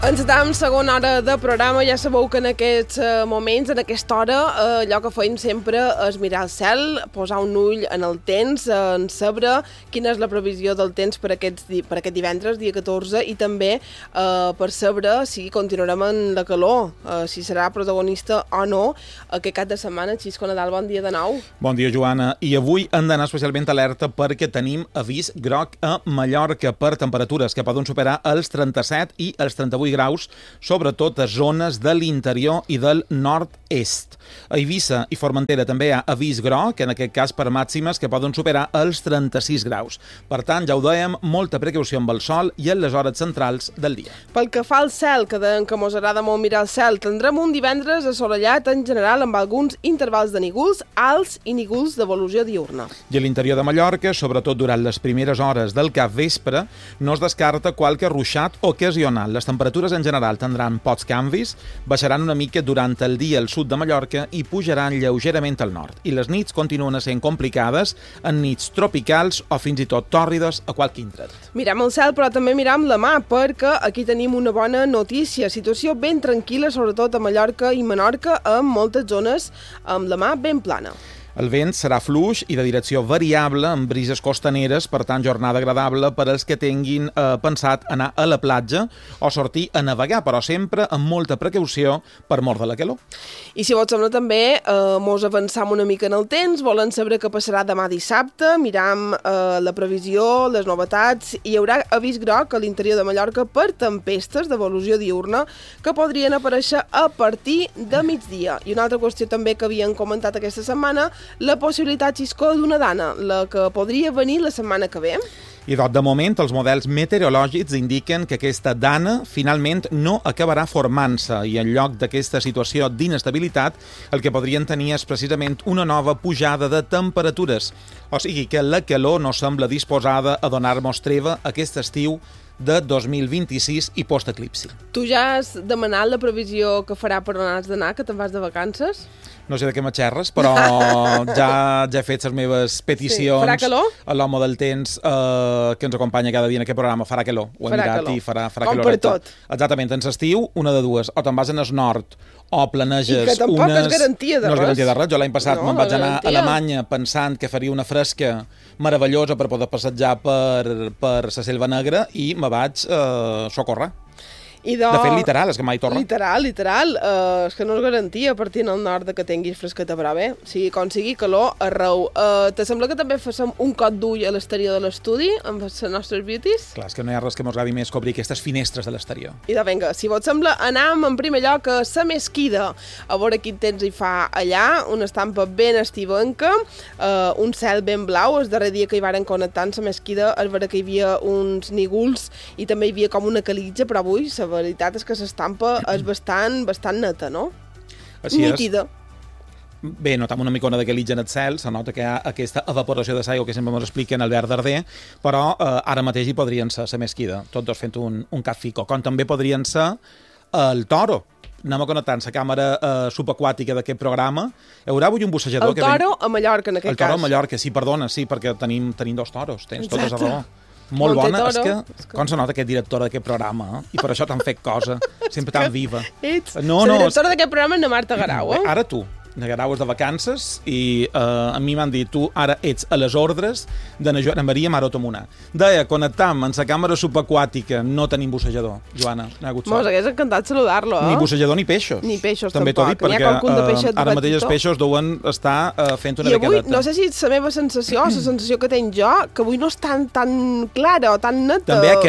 Encetem segona hora de programa. Ja sabeu que en aquests moments, en aquesta hora, allò que feim sempre és mirar el cel, posar un ull en el temps, en saber quina és la previsió del temps per aquest divendres, dia 14, i també per saber si continuarem en la calor, si serà protagonista o no aquest cap de setmana. Xisco Nadal, bon dia de nou. Bon dia, Joana. I avui hem d'anar especialment alerta perquè tenim avís groc a Mallorca per temperatures que poden superar els 37 i els 38 graus, sobretot a zones de l'interior i del nord-est. A Eivissa i Formentera també hi ha avís groc, en aquest cas per màximes que poden superar els 36 graus. Per tant, ja ho dèiem, molta precaució amb el sol i en les hores centrals del dia. Pel que fa al cel, que dèiem que mos agrada molt mirar el cel, tindrem un divendres assolellat en general amb alguns intervals de nígols alts i nígols d'evolució diurna. I a l'interior de Mallorca, sobretot durant les primeres hores del capvespre, no es descarta qualque ruixat ocasional. Les temperatures en general tindran pocs canvis, baixaran una mica durant el dia al sud de Mallorca i pujaran lleugerament al nord. I les nits continuen sent complicades, en nits tropicals o fins i tot tòrrides a qualque indret. Mirem el cel, però també mirem la mà, perquè aquí tenim una bona notícia. Situació ben tranquil·la, sobretot a Mallorca i Menorca, amb moltes zones amb la mà ben plana. El vent serà fluix i de direcció variable amb brises costaneres, per tant jornada agradable per als que tinguin pensat anar a la platja o sortir a navegar, però sempre amb molta precaució per mort de la calor. I si vos sembla també, mos avançam una mica en el temps, volen saber què passarà demà dissabte, miram la previsió, les novetats, i hi haurà avís groc a l'interior de Mallorca per tempestes d'evolució diurna que podrien aparèixer a partir de migdia. I una altra qüestió també que havien comentat aquesta setmana, la possibilitat, Xisco, d'una dana, la que podria venir la setmana que ve. I de moment, els models meteorològics indiquen que aquesta dana finalment no acabarà formant-se i en lloc d'aquesta situació d'inestabilitat el que podrien tenir és precisament una nova pujada de temperatures. O sigui que la calor no sembla disposada a donar-nos treva aquest estiu de 2026 i post-eclipsi. Tu ja has demanat la previsió que farà per on has d'anar, que te'n vas de vacances? No sé de què m'aixerres, però ja he fet les meves peticions. Sí. Farà calor? A l'home del temps que ens acompanya cada dia en aquest programa. Farà calor. Ho hem mirat i farà calor. Com per tot. Exactament. En l'estiu, una de dues. O te'n vas en el nord o planeges unes... I que tampoc és garantia de res. No és garantia de res. Jo l'any passat me'n vaig anar a Alemanya pensant que faria una fresca meravellosa per poder passejar per la Selva Negra i me vaig socórrer. De fet, literal, és que mai torna. Literal. És que no és garantia a partir del nord que tinguis fresqueta, però bé, sigui com sigui, calor arreu. Te sembla que també fem un cop d'ull a l'exterior de l'estudi amb les nostres beauties? Clar, és que no hi ha res que m'agradi més que obrir aquestes finestres de l'exterior. I vinga, si vos sembla, anem en primer lloc a la Mesquida, a veure quin temps hi fa allà, una estampa ben estivenca, un cel ben blau. El darrer dia que hi varen connectar en la Mesquida es veure que hi havia uns nígols i també hi havia com una calitja, però avui la veritat és que l'estampa és bastant neta, no? Així nítida. Bé, notam una micona de calitja en el cel, se nota que hi ha aquesta evaporació de l'aigua que sempre ens expliquen el verd darder, però ara mateix hi podrien ser la Mesquida, tots dos fent un cafico, com també podrien ser el Toro. Anem a connectar la càmera subaquàtica d'aquest programa. Hi haurà avui un bussejador... El Toro a Mallorca, en aquest cas. El Toro a Mallorca, sí, perdona, sí, perquè tenim dos toros, tens tota la raó. Molt bona, és que com se nota aquest director d'aquest programa, i per això t'han fet cosa, sempre tan viva. Ets la directora d'aquest programa és na Marta Garau, eh? Ara tu. De Garau és de vacances i a mi m'han dit, tu ara ets a les ordres de na Joana Maria Maroto Munar. Deia, connectam en la càmera subaquàtica, no tenim bussejador, Joana, no hi ha hagut sort. Mos hagués encantat saludar-lo, eh? Ni bussejador ni peixos. Ni peixos també tampoc. També t'ho dic perquè ara mateix els peixos deuen estar fent una becadeta. I avui, no sé si és la meva sensació, la sensació que tenc jo, que avui no és tan clara o tan neta. També hi ha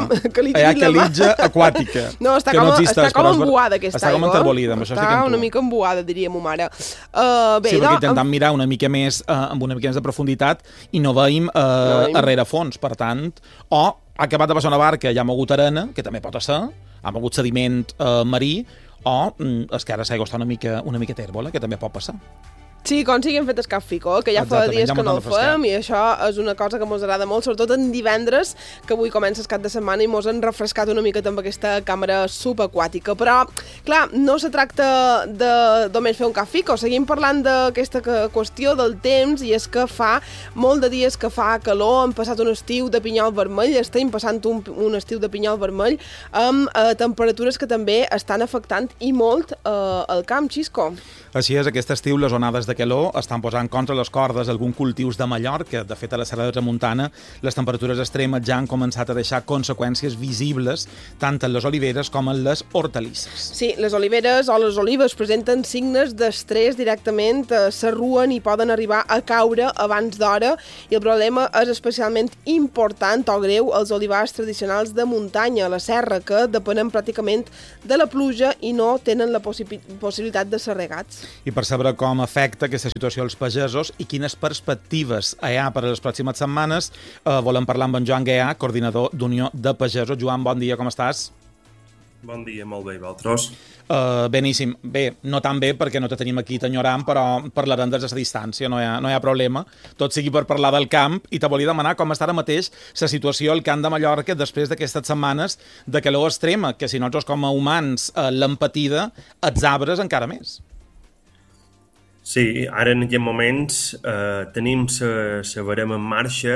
calitja aquàtica. No, està com embuada aquesta aigua. Està com enterbolida, amb això estic amb tu. Està una mica embuada, diria ma mare. Sí, perquè intentem mirar una mica més amb una mica més de profunditat i no veiem a rerefons, per tant, o ha acabat de passar una barca i ha mogut arena, que també pot ser, ha mogut sediment marí, o és que ara l'aigua està una mica tèrbola, que també pot passar. Sí, com si hem fet escap fico, que ja fa dies que no el fem i això és una cosa que ens agrada molt, sobretot en divendres, que avui comença el cap de setmana i ens han refrescat una miqueta amb aquesta càmera subaquàtica. Però, clar, no se tracta de només fer un cap fico, seguim parlant d'aquesta qüestió del temps i és que fa molt de dies que fa calor, hem passat un estiu de pinyol vermell, estem passant un estiu de pinyol vermell amb temperatures que també estan afectant i molt el camp, Xisco. Així és, aquest estiu les onades de calor estan posant contra les cordes alguns cultius de Mallorca. De fet, a la Serra de Tramuntana, les temperatures extremes ja han començat a deixar conseqüències visibles tant en les oliveres com en les hortalisses. Sí, les oliveres o les olives presenten signes d'estrès directament, s'arruen i poden arribar a caure abans d'hora i el problema és especialment important o greu als olivars tradicionals de muntanya, a la serra, que depenen pràcticament de la pluja i no tenen la possibilitat de ser regats. I per saber com afecta aquesta situació als pagesos i quines perspectives hi ha per a les pròximes setmanes, volem parlar amb en Joan Guià, coordinador d'Unió de Pagesos. Joan, bon dia, com estàs? Bon dia, molt bé, i vosaltres? Beníssim. Bé, no tan bé perquè no te tenim aquí t'enyorant, però parlarem des de la distància, no hi ha problema. Tot sigui per parlar del camp i te volia demanar com està ara mateix la situació al Camp de Mallorca després d'aquestes setmanes de calor extrema, que si nosaltres com a humans l'hem patida, els arbres encara més. Sí, ara en aquests moments tenim la verema en marxa,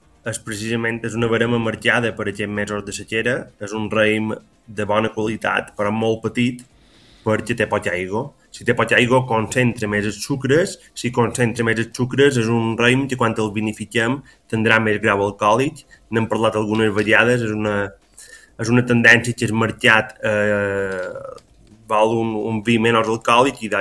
és una verema marcada per aquests mesos de sequera, és un raïm de bona qualitat, però molt petit, perquè té poca aigua. Si té poca aigua, concentra més els sucres. Si concentra més els sucres, és un raïm que quan el vinifiquem tindrà més grau alcohòlic. N'hem parlat algunes vegades, és una tendència que és marcat val un vi menys alcohòlic i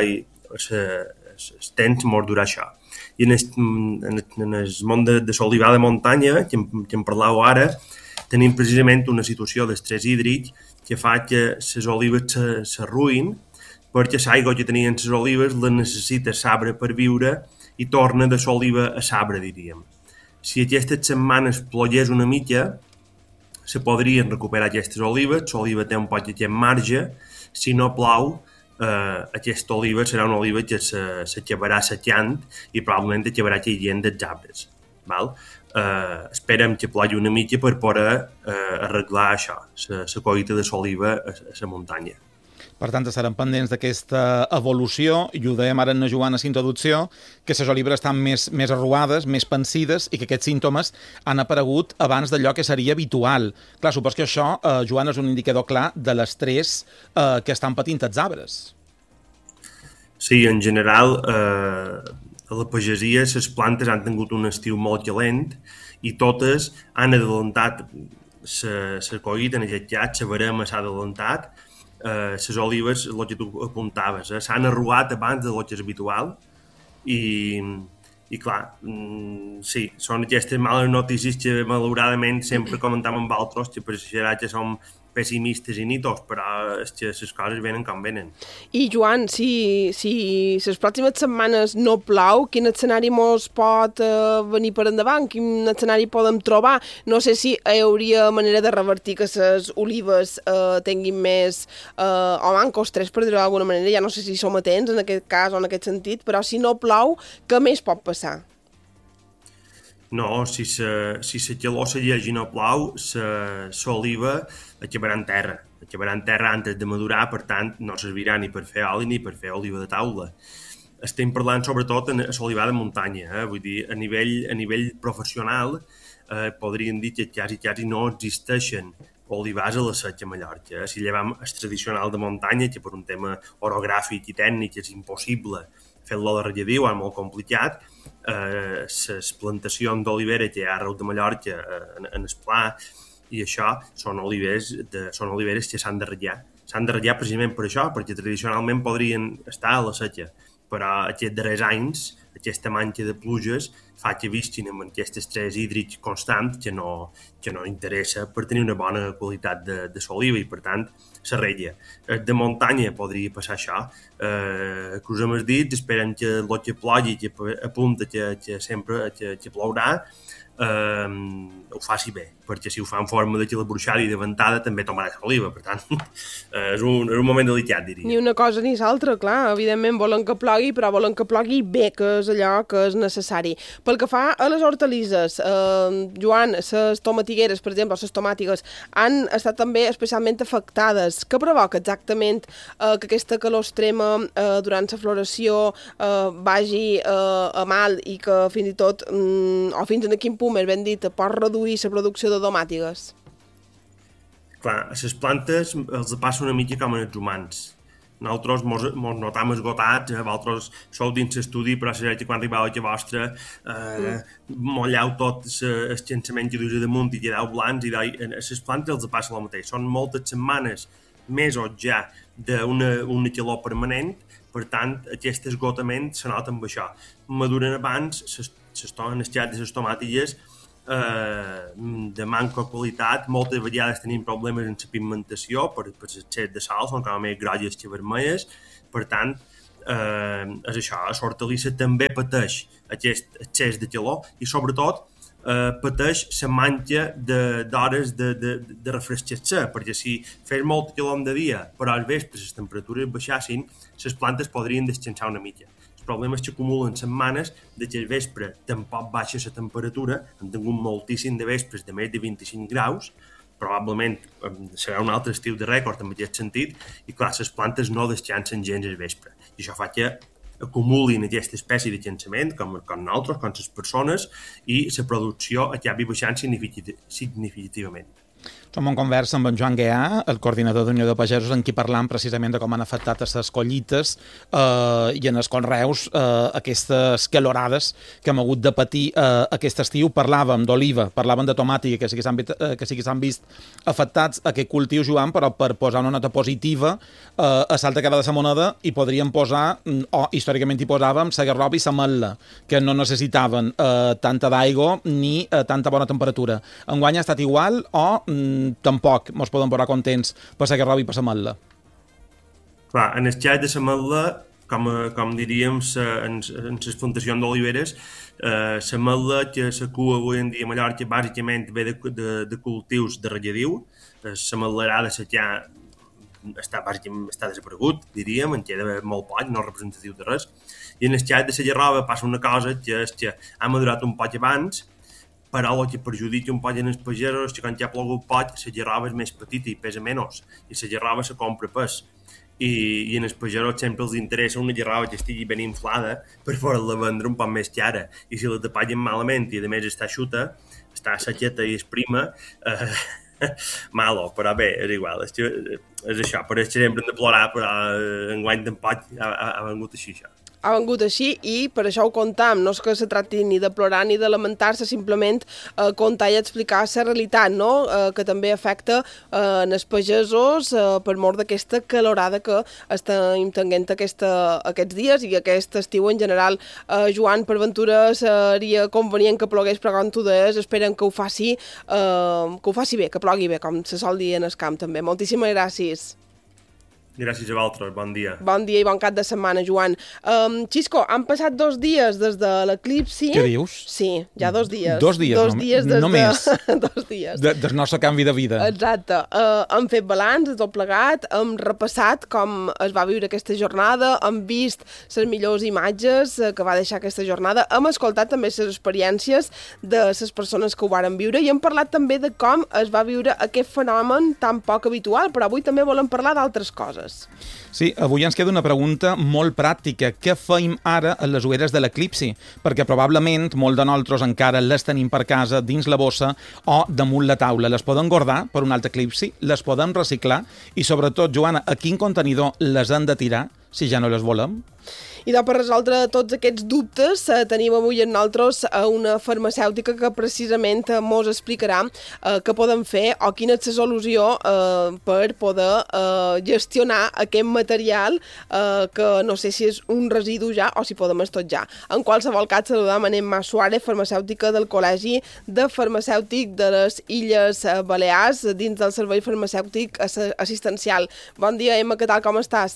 el temps mos durà això. I en el món de l'olivar de muntanya, que en parlàveu ara, tenim precisament una situació d'estrès hídric que fa que les olives s'arruïn, perquè l'aigua que tenien les olives la necessita l'arbre per viure i torna de l'oliva a l'arbre, diríem. Si aquestes setmanes plogués una mica, se podrien recuperar aquestes olives, l'oliva té un poc aquest marge. Si no plou, aquesta oliva serà una oliva que s'acabarà secant i probablement acabarà caient dels arbres. Val? Esperem que plogui una mica per poder arreglar això, la collita de l'oliva a la muntanya. Per tant, estarem pendents d'aquesta evolució i ho dèiem ara en Joan a la introducció, que les olives estan més arruades, més pensides i que aquests símptomes han aparegut abans d'allò que seria habitual. Clar, supos que això, Joan, és un indicador clar de l'estrès que estan patint els arbres. Sí, en general, a la pagesia les plantes han tingut un estiu molt calent i totes han adelantat la collita, en aquest cas, la verema s'ha adelantat. Les olives, el que tu apuntaves, s'han arrugat abans del que és habitual i clar, sí, són aquestes males notícies que malauradament sempre comentam amb altres que pareixerà que som pessimistes i nitos, però és que les coses venen com venen. I Joan, si les pròximes setmanes no plou, quin escenari mos pot venir per endavant? Quin escenari podem trobar? No sé si hi hauria manera de revertir que les olives tinguin més o manco estrès, per dir-ho d'alguna manera. Ja no sé si som atents en aquest cas o en aquest sentit, però si no plou, què més pot passar? No, si la calor segueix i no plou, l'oliva acabarà en terra antes de madurar, per tant, no servirà ni per fer oli ni per fer oliva de taula. Estem parlant sobretot en l'olivar de muntanya, vull dir, a nivell professional podríem dir que quasi no existeixen olivars a la Setge a Mallorca. Si llevam el tradicional de muntanya, que per un tema orogràfic i tècnic és impossible fer-lo de regadiu, és molt complicat, les plantacions d'olivera que hi ha arreu de Mallorca en el pla i això són oliveres que s'han de ratllar. S'han de ratllar precisament per això, perquè tradicionalment podrien estar a la Setge, però aquests darrers anys, aquesta manca de pluges fa que visquin amb aquest estrès hídric constant que no interessa per tenir una bona qualitat de l'oliva i, per tant, se ratlla. De muntanya podria passar això. Cruzem els dits, esperem que el que plogui, que apunta que sempre que plourà, ho faci bé, perquè si ho fa en forma de xilabruixada i de ventada també tomarà oliva, per tant és un moment delicat, diria. Ni una cosa ni l'altra, clar, evidentment volen que plogui, però volen que plogui bé, que és allò que és necessari. Pel que fa a les hortalisses, Joan, les tomatigueres, per exemple, les tomàtigues, han estat també especialment afectades. Què provoca exactament que aquesta calor extrema durant la floració vagi a mal i que fins i tot, o fins a quin punt, més ben dit, pot reduir la producció de tomàtigues? Clar, a les plantes els passa una mica com als humans. Nosaltres mos notam esgotats, vosaltres sou dins l'estudi, però sabeu que quan arribeu a casa vostra molleu tot el llançament que duis damunt i quedeu blancs, i a les plantes els passa el mateix. Són moltes setmanes, mesos ja, d'una calor permanent, per tant, aquest esgotament se nota amb això. Maduren abans, les xats de les tomàtilles de manca de qualitat, moltes vegades tenim problemes amb la pigmentació per l'excés de sal, són com més grogues que vermelles, per tant és això, l'hortalissa també pateix aquest excés de calor i sobretot pateix la manca d'hores de refrescar-se, perquè si fes molt calor de dia però als vespres les temperatures baixassin, les plantes podrien descansar una mica. El problema és que acumulen setmanes de que al vespre tampoc baixa la temperatura, hem tingut moltíssim de vespres de més de 25 graus, probablement serà un altre estiu de rècord en aquest sentit, i clar, les plantes no descansen gens al vespre. I això fa que acumulin aquesta espècie de llançament, com nosaltres, com les persones, i la producció acabi baixant significativament. Som en conversa amb en Joan Guià, el coordinador d'Unió de Pagesos, en qui parlam precisament de com han afectat les collites i en els conreus aquestes calorades que hem hagut de patir aquest estiu. Parlàvem d'oliva, parlàvem de tomàtica, que sí que s'han vist afectats aquest cultiu, Joan, però per posar una nota positiva a l'altra cara de la moneda hi podríem posar, o històricament hi posàvem, la garrova i la ametla, que no necessitaven tanta d'aigua ni tanta bona temperatura. Enguany ha estat igual o tampoc ens podem posar contents per la garrova i per l'ametla? Clar, en el xat de l'ametla, com diríem en les plantacions d'oliveres, l'ametla que s'acua avui en dia a Mallorca bàsicament ve de cultius de regadiu. L'ametlerà de secà està desaparegut, diríem, en queda molt poc, no representatiu de res. I en el xat de la garrova passa una cosa, que és que ha madurat un poc abans, però el que perjudica un poc en els pagesos és que quan ja ha plogut poc, la garrova és més petita i pesa menys, i la garrova se compra pes. I en els pagesos sempre els interessa una garrova que estigui ben inflada per poder-la vendre un poc més cara. I si la tapallen malament i a més està xuta, està sequeta i és prima, malo, però bé, és igual. És això, per això sempre hem de plorar, però enguany tampoc ha vengut així això. Ha vengut així i per això ho contam. No és que se tracti ni de plorar ni de lamentar-se, simplement contar i explicar la realitat, no? Que també afecta els pagesos per mort d'aquesta calorada que estem tenint aquests dies i aquest estiu en general. Joan, per ventura seria convenient que plogués, però com tu deies, esperen que ho faci bé, que plogui bé, com se sol dir en el camp també. Moltíssimes gràcies. Gràcies a vosaltres, bon dia. Bon dia i bon cap de setmana, Joan. Xisco, han passat 2 dies des de l'eclipsi. Què dius? Sí, ja 2 dies. 2 dies, 2 dies des només. 2 dies. Del nostre canvi de vida. Exacte. Hem fet balanç de tot plegat, hem repassat com es va viure aquesta jornada, hem vist les millors imatges que va deixar aquesta jornada, hem escoltat també les experiències de les persones que ho varen viure i hem parlat també de com es va viure aquest fenomen tan poc habitual, però avui també volem parlar d'altres coses. Sí, avui ens queda una pregunta molt pràctica. Què feim ara a les ulleres de l'eclipsi? Perquè probablement molt de nosaltres encara les tenim per casa, dins la bossa o damunt la taula. Les podem guardar per un altre eclipsi? Les podem reciclar? I sobretot, Joana, a quin contenidor les han de tirar si ja no les volem? I per resoldre tots aquests dubtes tenim avui amb nosaltres una farmacèutica que precisament ens explicarà què podem fer o quina és la solució per poder gestionar aquest material que no sé si és un residu ja o si podem estotjar. En qualsevol cas, saludam a Emma Suárez, farmacèutica del Col·legi de Farmacèutic de les Illes Balears dins del Servei Farmacèutic Assistencial. Bon dia, Emma, què tal, com estàs?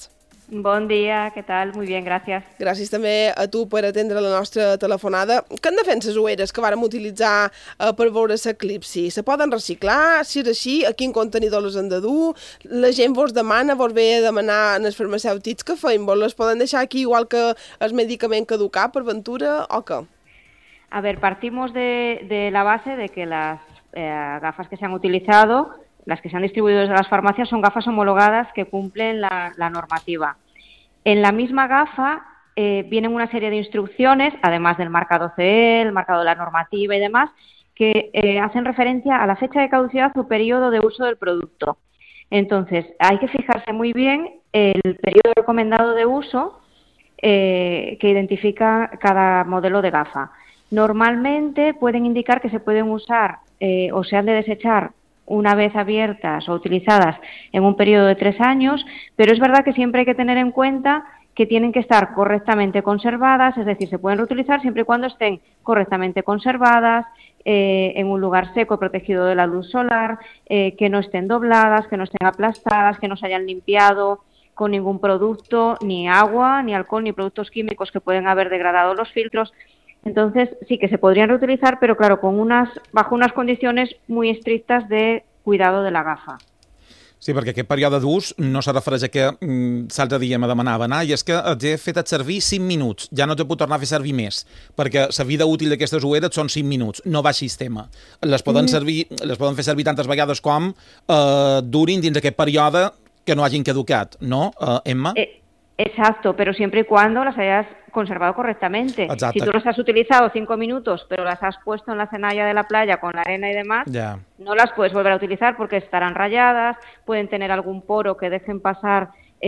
Bon dia, què tal? Muy bien, gracias. Gràcies també a tu per atendre la nostra telefonada. Què en defensa les ulleres que vàrem utilitzar per veure l'eclipsi? Se poden reciclar? Si és així, a quin contenidor les han de dur? La gent vos demana, vos ve a demanar en els farmacèutics que feim? Vos les poden deixar aquí igual que el medicament caducat per ventura o què? A ver, partimos de la base de que las gafas que se han utilizado, las que se han distribuido desde las farmacias, son gafas homologadas que cumplen la normativa. En la misma gafa vienen una serie de instrucciones, además del marcado CE, el marcado de la normativa y demás, que hacen referencia a la fecha de caducidad o periodo de uso del producto. Entonces, hay que fijarse muy bien el periodo recomendado de uso que identifica cada modelo de gafa. Normalmente pueden indicar que se pueden usar o se han de desechar una vez abiertas o utilizadas en un periodo de 3 años, pero es verdad que siempre hay que tener en cuenta que tienen que estar correctamente conservadas, es decir, se pueden reutilizar siempre y cuando estén correctamente conservadas, en un lugar seco, protegido de la luz solar, que no estén dobladas, que no estén aplastadas, que no se hayan limpiado con ningún producto, ni agua, ni alcohol, ni productos químicos que pueden haber degradado los filtros. Entonces, sí que se podrían reutilizar, pero claro, bajo unas condiciones muy estrictas de cuidado de la gafa. Sí, perquè aquest període d'ús no se refereix a que l'altre dia me demanaven i és que t'he fet servir 5 minuts, ja no te puc tornar a fer servir més, perquè la vida útil d'aquestes ulleres són 5 minuts, no va així el tema. Les poden fer servir tantes vegades com durin dins aquest període que no hagin caducat, ¿no, Emma? Exacto, pero siempre y cuando las hayas conservado correctamente. Exacto. Si tú las has utilizado 5 minutos, pero las has puesto en la cenalla de la playa con la arena y demás, no las puedes volver a utilizar porque estarán rayadas, pueden tener algún poro que dejen pasar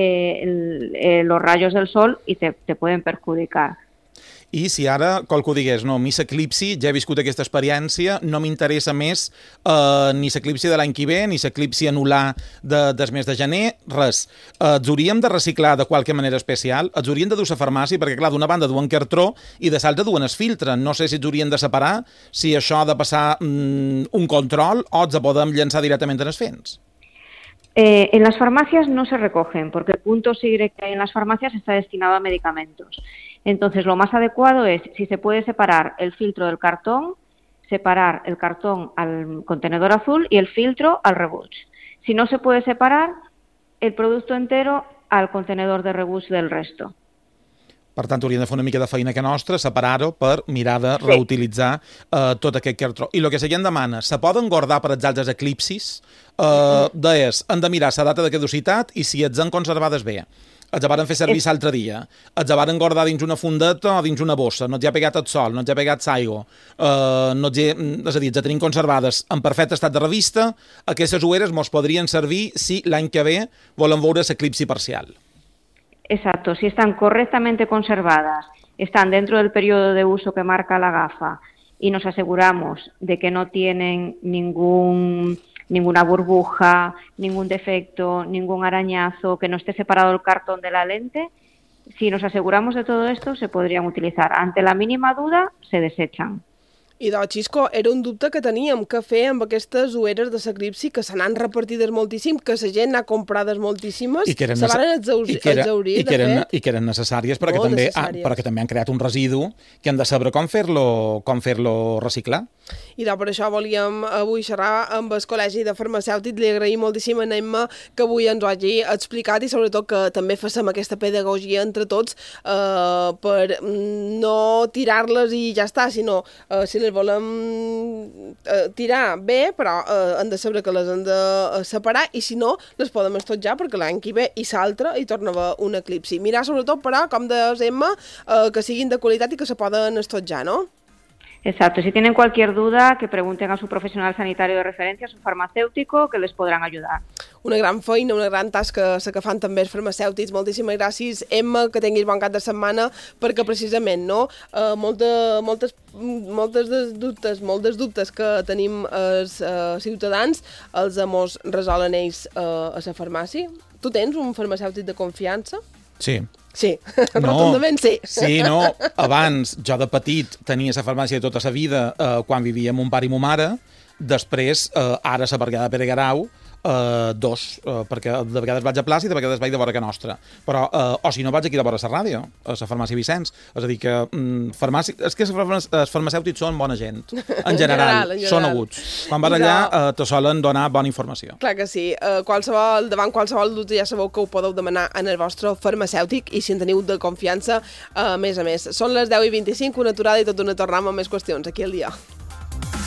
los rayos del sol y te pueden perjudicar. I si ara qualcú digués, no, a mi l'eclipsi, ja he viscut aquesta experiència, no m'interessa més ni l'eclipsi de l'any que ve, ni l'eclipsi anular del mes de gener, res. Els hauríem de reciclar de qualque manera especial, els hauríem de dur a la farmàcia, perquè clar, d'una banda duen cartró i de l'altra duen el filtre. No sé si els haurien de separar, si això ha de passar un control o els podem llançar directament en els fens. En las farmacias no se recogen, porque el punto SIGRE que hay en las farmacias está destinado a medicamentos. Entonces, lo más adecuado es, si se puede separar el filtro del cartón, separar el cartón al contenedor azul y el filtro al rebuig. Si no se puede separar, el producto entero al contenedor de rebuig del resto. Per tant, hauríem de fer una mica de feina que nostra, separar-ho per mirar de reutilitzar tot aquest cartró. I el que la gent demana, se poden guardar per als altres eclipsis? Han de mirar la data de caducitat i si els han conservades bé. Els varen fer servir l'altre dia, els varen guardar dins una fundeta o dins una bossa, no els ha pegat el sol, no els ha pegat l'aigua, és a dir, els tenim conservades en perfecte estat de revista, aquestes ulleres mos podrien servir si l'any que ve volen veure l'eclipsi parcial. Exacto, si están correctamente conservadas, están dentro del periodo de uso que marca la gafa y nos aseguramos de que no tienen ninguna burbuja, ningún defecto, ningún arañazo, que no esté separado el cartón de la lente, si nos aseguramos de todo esto, se podrían utilizar. Ante la mínima duda, se desechan. I doncs, Xisco, era un dubte que teníem, què fer amb aquestes ulleres de l'eclipsi que se n'han repartides moltíssim, que la gent n'ha comprades moltíssimes, se van exaurir, de fet. I que eren necessàries perquè també han creat un residu que han de saber com fer-lo reciclar. I doncs per això volíem avui xerrar amb el Col·legi de Farmacèutics. Li agraïm moltíssim a Emma que avui ens ho hagi explicat i sobretot que també facem aquesta pedagogia entre tots per no tirar-les i ja està, sinó si les volem tirar bé, però hem de saber que les hem de separar i si no, les podem estotjar perquè l'any que ve i l'altre hi torna a haver un eclipsi. Mirar sobretot, però, com deies, Emma, que siguin de qualitat i que se poden estotjar, no? Exacto, si tienen cualquier duda, que pregunten a su profesional sanitario de referencia, a su farmacéutico, que les podran ayudar. Una gran feina, una gran tasca la que fan també els farmacèutics. Moltíssimes gràcies, Emma, que tinguis bon cap de setmana, perquè precisament, no, molts dels dubtes que tenim els ciutadans els mos resolen ells a la farmàcia. Tu tens un farmacèutic de confiança? Sí. Sí, rotundament sí. Sí, no, abans jo de petit tenia la farmàcia tota la vida quan vivia amb mon pare i mon mare, després ara a la Barriada de Pere Guerau Dos, perquè de vegades vaig a plaça i de vegades vaig de vora que nostra. Però, o si no, vaig aquí de vora la ràdio, a la farmàcia Vicenç. És a dir, que és que els farmacèutics són bona gent. En general, són aguts. Quan vas allà te solen donar bona informació. Clar que sí. Davant qualsevol dubte ja sabeu que ho podeu demanar en el vostre farmacèutic i si en teniu de confiança, a més a més. Són les 10:25, una aturada i tot una tornada amb més qüestions aquí al dia.